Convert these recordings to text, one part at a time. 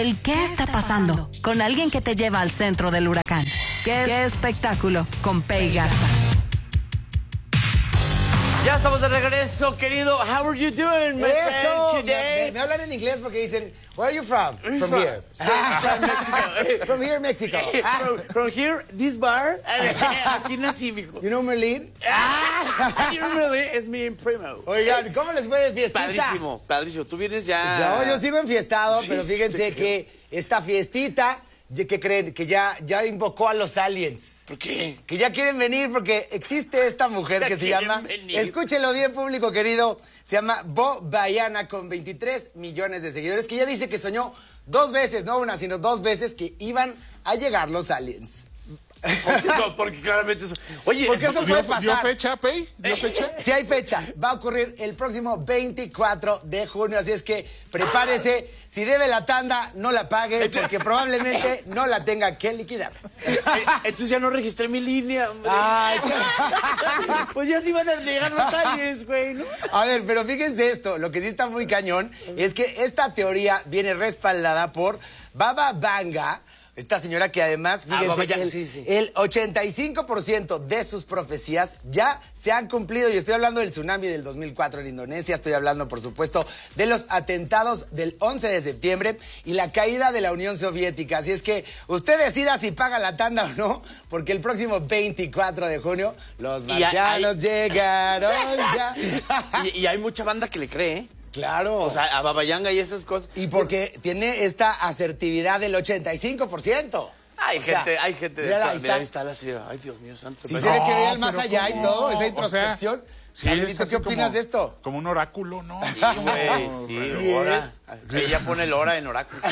El ¿qué está pasando? Con alguien que te lleva al centro del huracán. ¿Qué espectáculo? Con Pei Garza. Ya estamos de regreso, querido. How are you doing, my friend, today? Me hablan en inglés porque dicen, where are you from? From here. From Mexico. From here, Mexico. From here, this bar. Aquí nací, mijo. You know Merlin? You know Merlin es mi primo. Oigan, ¿cómo les fue de fiestita? Padrísimo, padrísimo. Tú vienes ya... No, yo sigo enfiestado, Sí, pero fíjense que esta fiestita, ¿qué creen? Que ya invocó a los aliens. ¿Por qué? Que ya quieren venir porque existe esta mujer que se llama... venir. Escúchenlo bien, público querido. Se llama Bo Bayana, con 23 millones de seguidores, que ella dice que soñó 2 veces, no una, sino 2 veces, que iban a llegar los aliens. Porque claramente eso... Oye, Porque eso puede pasar. ¿Dio fecha, Pei? ¿Dio fecha? Si hay fecha, va a ocurrir el próximo 24 de junio, así es que prepárese. Si debe la tanda, no la pague, porque probablemente no la tenga que liquidar. Entonces ya no registré mi línea, hombre. Ay, Pues ya sí van a llegar los aliens, güey, ¿no? a ver, pero fíjense esto, lo que sí está muy cañón es que esta teoría viene respaldada por Baba Vanga. Esta señora que además, fíjense, Baba Vanga, sí. el 85% de sus profecías ya se han cumplido. Y estoy hablando del tsunami del 2004 en Indonesia, estoy hablando, por supuesto, de los atentados del 11 de septiembre y la caída de la Unión Soviética. Así es que usted decida si paga la tanda o no, porque el próximo 24 de junio los marcianos llegaron ya. Y hay mucha banda que le cree, ¿eh? Claro. O sea, a Baba Yanga y esas cosas. Y porque tiene esta asertividad del 85%. Hay gente de mírala, mira, ahí está la señora. Ay, Dios mío, santo. Si se ve que vean más pero allá y ¿cómo? todo, esa O introspección. Sí, Carlito, es ¿qué así opinas como- de esto? Como un oráculo, ¿no? Sí, güey, sí, hora. Ella pone el hora en oráculo.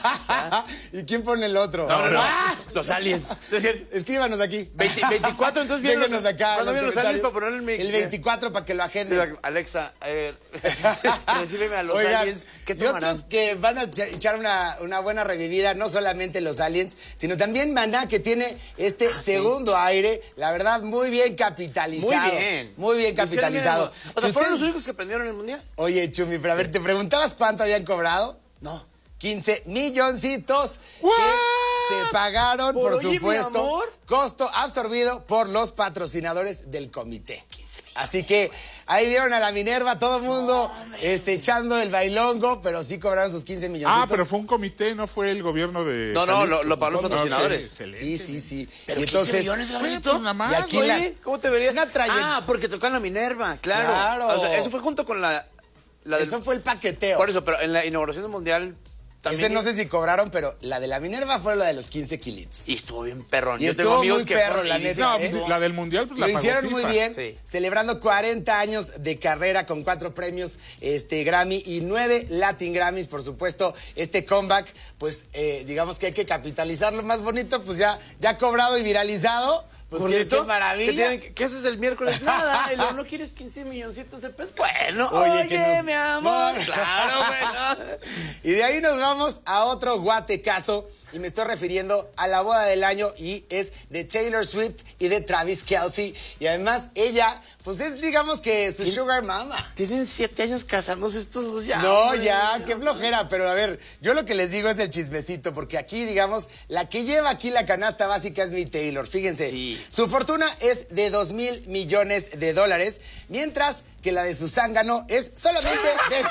¿Y quién pone el otro? No. ¡Ah! Los aliens. Es decir, Escríbanos aquí. 24, entonces vienen Déjenos acá. ¿Cuándo en vienen los aliens comentarios. para ponerle mi... El 24 para que lo agenden. Alexa, recíbeme a los Oigan, aliens. ¿Qué y tomarán? otros que van a echar una buena revivida, no solamente los aliens, sino también Maná, que tiene este segundo aire, la verdad, muy bien capitalizado. Muy bien. Muy bien capitalizado. O sea, Si ¿fueron ustedes- los únicos que aprendieron el mundial? Oye, Chumi, pero a ver, ¿te preguntabas cuánto habían cobrado? No. 15 milloncitos ¿What? que se pagaron, por Oye, mi supuesto, amor. costo absorbido por los patrocinadores del comité. Así que ahí vieron a la Minerva, todo el mundo echando el bailongo, pero sí cobraron sus 15 milloncitos. Ah, pero fue un comité, no fue el gobierno de... No, Jalisco. lo pagó los Ok, patrocinadores. excelente. Sí. Pero Y 15 entonces, millones, Pues, Gabrielito. pues, nada más. Y aquí Oye, la- ¿cómo te verías? Una trayectoria. Ah, porque tocan la Minerva, claro. Claro. O sea, eso fue junto con la del... eso fue el paqueteo. Por eso, pero en la inauguración del mundial también... Ese no sé si cobraron, pero la de la Minerva fue la de los 15 kilitos. Y estuvo bien perrón. Y Yo tengo estuvo amigos muy que perro, fueron la y neta, dicen, No, ¿eh? pues, la del mundial, pues la Lo pagó hicieron muy FIFA. bien, Sí. celebrando 40 años de carrera con 4 premios Grammy y 9 Latin Grammys, por supuesto. Este comeback, pues digamos que hay que capitalizarlo. Más bonito, pues ya cobrado y viralizado. Pues Gordito, qué maravilla. ¿Qué haces el miércoles? Nada, y luego, ¿no quieres 15 milloncitos de pesos? Bueno, Oye, que nos- mi amor. No. Claro, bueno. Y de ahí nos vamos a otro guatecazo. Y me estoy refiriendo a la boda del año, y es de Taylor Swift y de Travis Kelce. Y además ella, pues es digamos que su sugar mama. Tienen 7 años casándose estos dos ya. No, hombre. ya, qué flojera. Pero a ver, yo lo que les digo es el chismecito, porque aquí, digamos, la que lleva aquí la canasta básica es mi Taylor. Fíjense, Sí. su fortuna es de $2,000 millones, mientras que la de su zángano es solamente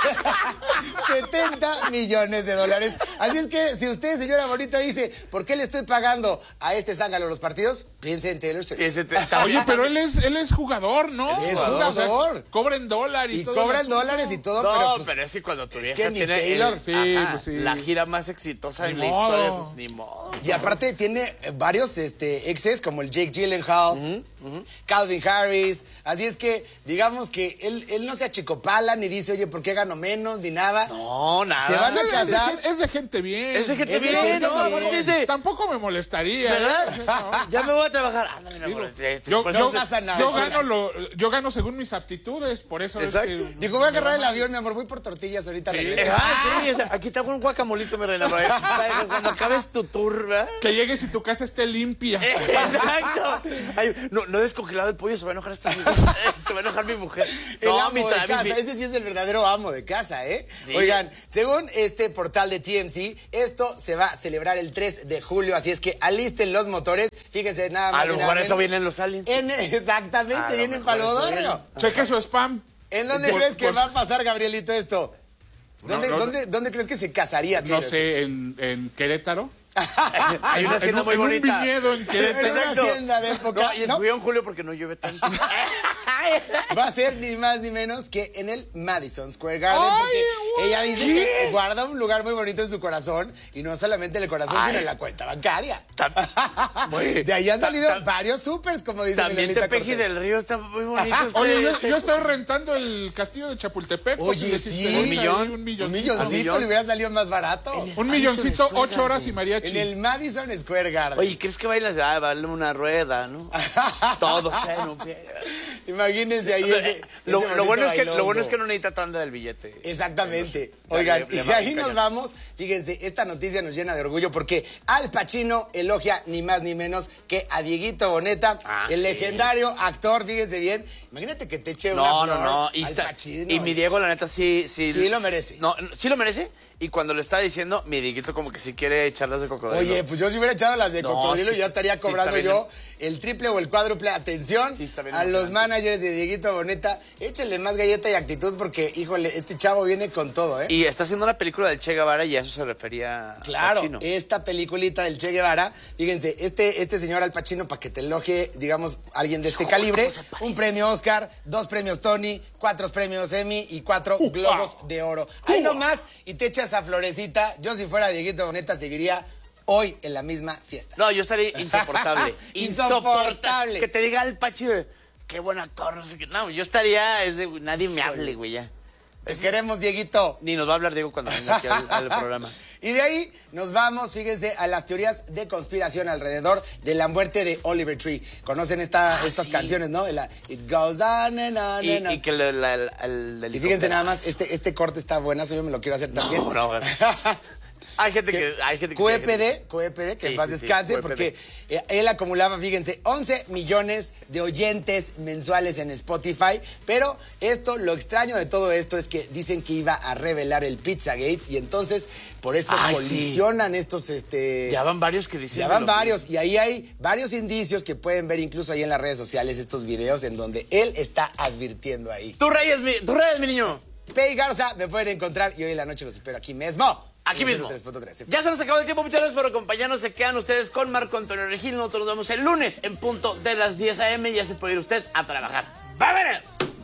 de $70 millones. Así es que si usted, señora bonita, dice, ¿por qué le estoy pagando a este zángano los partidos? Piense en Taylor Swift. Oye, pero él es jugador, ¿no? Es O sea, jugador. cobra en dólar y Y todo. el cobran asunto. dólares y todo, No, pero pues, pero es que cuando tu vieja que mi tiene Taylor. Sí, pues sí. la gira más exitosa en la Ni historia, modo. eso es ni modo. Y aparte tiene varios exes, como el Jake Gyllenhaal, Calvin Harris. Así es que, digamos que él no se achicopala ni dice, oye, ¿por qué gano menos? Ni nada. No, nada. Se van a casar. Es de gente bien. Es de gente Es de bien, gente ¿no? bien. Aparte dice, Tampoco me molestaría. ¿verdad? ¿eh? No. Ya me voy a trabajar. Ándale, mi Digo, amor. Yo, no pasa nada. yo gano yo gano según mis aptitudes, por eso Exacto. es que... Dijo, voy a agarrar el avión, mi amor, voy por tortillas, ahorita Sí. regreso. Sí, aquí te hago un guacamolito, mi reina. Cuando acabes tu tour, ¿verdad? Que llegues y tu casa esté limpia. Exacto. Ay, no he descongelado el pollo, se va a enojar se va a enojar mi mujer. El No, amo de casa, este sí es el verdadero amo de casa, ¿eh? Sí. Oigan, según este portal de TMZ, esto se va a celebrar el 3 de julio, así es que alisten los motores, fíjense nada más. A lo y mejor nada eso menos. vienen los aliens. Exactamente, A lo vienen mejor para eso Lodorrio. Cheque su spam. ¿En dónde Por- crees que por- va a pasar, Gabrielito, esto? ¿Dónde crees que se casaría? No Taylor sé, en Querétaro. Hay una hacienda muy en un bonita. viñedo en En Querétaro. una hacienda de época. No, y ¿no? escogió en julio porque no llueve tanto. Va a ser ni más ni menos que en el Madison Square Garden. ¡Ay, Porque ella dice que guarda un lugar muy bonito en su corazón. Y no solamente en el corazón, sino en la cuenta bancaria. De ahí han salido varios supers, como dice También Milenita Tepeji Cortés. del Río está muy bonito. Oye, yo estoy rentando el castillo de Chapultepec. por Oye, si les sí. interesa ¿Un millón? ahí, un Un milloncito. milloncito le hubiera salido más barato. Un milloncito, 8 horas y mariachi. En el Madison Square Garden. Oye, ¿crees que bailas? Ah, vale una rueda, ¿no? Todos en un pie. Imagínense ahí ese Lo bonito bueno es que bailongo. no necesita tanda del billete. Exactamente. Ya Oigan, le y va a ahí cañar. nos vamos. Fíjense, esta noticia nos llena de orgullo porque Al Pacino elogia ni más ni menos que a Dieguito Boneta, el sí. legendario actor, fíjense bien. Imagínate que te eche una flor Y, Al está- Pacino. y mi Diego, la neta, sí. Sí lo merece. No, sí lo merece. Y cuando le está diciendo, mi Dieguito como que sí quiere echarlas de cocodrilo. Oye, pues yo si hubiera echado las de No, cocodrilo es que ya estaría sí cobrando está yo el triple o el cuádruple. Atención Sí está bien a los emocionante. managers de Dieguito Boneta. Échenle más galleta y actitud porque, híjole, este chavo viene con todo, ¿eh? Y está haciendo una película del Che Guevara y a eso se refería Claro, Pacino. esta peliculita del Che Guevara, fíjense, este señor Al Pacino, para que te elogie, digamos, alguien de este calibre, ¿cómo se parece? un premio Oscar, 2 premios Tony, 4 premios Emmy y 4 Globos de Oro. Ahí nomás, y te echas a florecita. Yo si fuera Dieguito Boneta seguiría hoy en la misma fiesta. No, yo estaría insoportable. Insoportable. Que te diga el Pachi, qué buen actor, no sé qué. No, yo estaría, nadie me hable, güey, ya. Te queremos, Dieguito. Ni nos va a hablar Diego cuando venga aquí al programa. Y de ahí nos vamos, fíjense, a las teorías de conspiración alrededor de la muerte de Oliver Tree. ¿Conocen estas sí. canciones, no? It goes on and on and on. Y que el Y fíjense nada más, este corte está buenazo, yo me lo quiero hacer también. No, hay gente que... QEPD, que Sí, en paz sí, sí, descanse, QEPD. porque él acumulaba, fíjense, 11 millones de oyentes mensuales en Spotify, pero lo extraño de todo esto es que dicen que iba a revelar el Pizzagate y entonces por eso Ay, colisionan estos, Ya van varios que dicen... ya van varios, y ahí hay varios indicios que pueden ver incluso ahí en las redes sociales estos videos en donde él está advirtiendo ahí. Tú reyes, mi niño. Pei Garza, me pueden encontrar y hoy en la noche los espero aquí mismo. Aquí en mismo. 103.3. Ya se nos acabó el tiempo, muchas gracias por acompañarnos. Se quedan ustedes con Marco Antonio Regil. Nosotros nos vemos el lunes en punto de las 10 a.m. Ya se puede ir usted a trabajar. ¡Vámonos!